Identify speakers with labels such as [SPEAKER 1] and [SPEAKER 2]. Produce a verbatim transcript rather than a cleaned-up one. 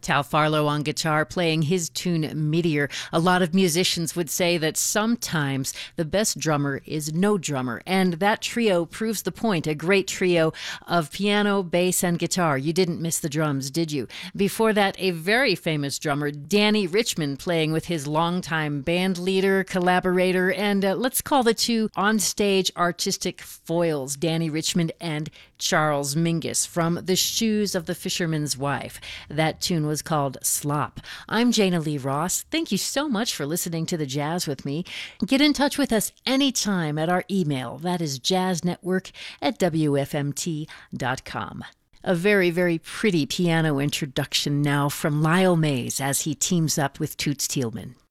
[SPEAKER 1] Tal Farlow on guitar playing his tune Meteor. A lot of musicians would say that sometimes the best drummer is no drummer, and that trio proves the point. A great trio of piano, bass, and guitar. You didn't miss the drums, did you? Before that, a very famous drummer, Danny Richmond, playing with his longtime band leader, collaborator, and uh, let's call the two onstage artistic foils, Danny Richmond and Charles Mingus, from The Shoes of the Fisherman's Wife. That tune was called Slop. I'm Jana Lee Ross. Thank you so much for listening to The Jazz with me. Get in touch with us anytime at our email. That is jazznetwork at w f m t dot com. A very, very pretty piano introduction now from Lyle Mays as he teams up with Toots Thielman.